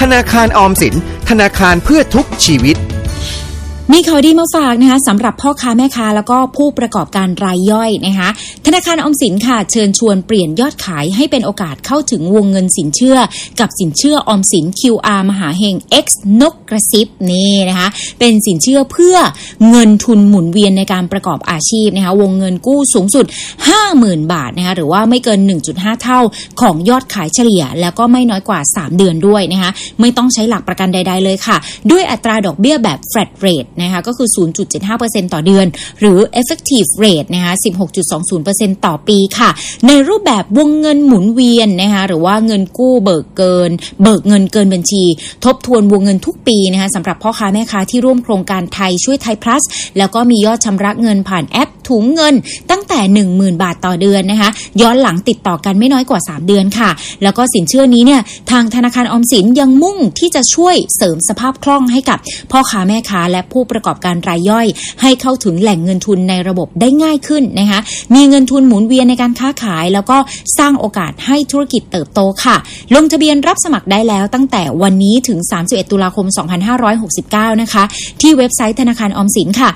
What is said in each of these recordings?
นาคารออมสินธนาคารเพื่อทุกชีวิตมีข่าวดีมาฝากนะคะสำหรับพ่อค้าแม่ค้าแล้วก็ผู้ประกอบการรายย่อยนะคะธนาคารออมสินค่ะเชิญชวนเปลี่ยนยอดขายให้เป็นโอกาสเข้าถึงวงเงินสินเชื่อกับสินเชื่อออมสิน QR มหาเฮง X นกกระซิบนี่นะคะเป็นสินเชื่อเพื่อเงินทุนหมุนเวียนในการประกอบอาชีพนะคะวงเงินกู้สูงสุด 50,000 บาทนะคะหรือว่าไม่เกิน 1.5 เท่าของยอดขายเฉลี่ยแล้วก็ไม่น้อยกว่า3เดือนด้วยนะคะไม่ต้องใช้หลักประกันใดๆเลยค่ะด้วยอัตราดอกเบี้ยแบบ flat rateนะคะก็คือ 0.75% ต่อเดือนหรือ effective rate นะคะ 16.20% ต่อปีค่ะในรูปแบบวงเงินหมุนเวียนนะคะหรือว่าเงินกู้เบิกเงินเกินบัญชีทบทวนวงเงินทุกปีนะคะสำหรับพ่อค้าแม่ค้าที่ร่วมโครงการไทยช่วยไทย plus แล้วก็มียอดชำระเงินผ่านแอปถุงเงินตั้งแต่ 10,000 บาทต่อเดือนนะคะย้อนหลังติดต่อกันไม่น้อยกว่า3เดือนค่ะแล้วก็สินเชื่อนี้เนี่ยทางธนาคารออมสินยังมุ่งที่จะช่วยเสริมสภาพคล่องให้กับพ่อค้าแม่ค้าและผู้ประกอบการรายย่อยให้เข้าถึงแหล่งเงินทุนในระบบได้ง่ายขึ้นนะคะมีเงินทุนหมุนเวียนในการค้าขายแล้วก็สร้างโอกาสให้ธุรกิจเติบโตค่ะลงทะเบียนรับสมัครได้แล้วตั้งแต่วันนี้ถึง31ตุลาคม2569นะคะที่เว็บไซต์ธนาคารออมสินค่ะ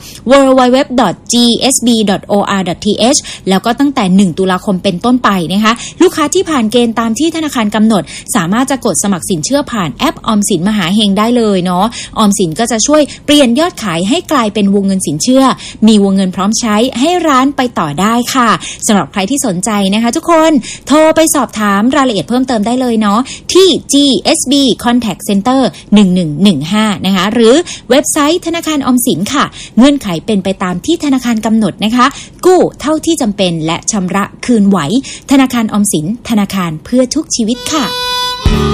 www.gsb.or.th แล้วก็ตั้งแต่1ตุลาคมเป็นต้นไปนะคะลูกค้าที่ผ่านเกณฑ์ตามที่ธนาคารกำหนดสามารถจะกดสมัครสินเชื่อผ่านแอปออมสินมหาเฮงได้เลยเนาะออมสินก็จะช่วยเปลี่ยนยอดขายให้กลายเป็นวงเงินสินเชื่อมีวงเงินพร้อมใช้ให้ร้านไปต่อได้ค่ะสำหรับใครที่สนใจนะคะทุกคนโทรไปสอบถามรายละเอียดเพิ่มเติมได้เลยเนาะที่ GSB Contact Center 1115นะคะหรือเว็บไซต์ธนาคารออมสินค่ะเงื่อนไขเป็นไปตามที่ธนาคารกำหนดนะคะกู้เท่าที่จำเป็นและชำระคืนไหวธนาคารออมสินธนาคารเพื่อทุกชีวิตค่ะ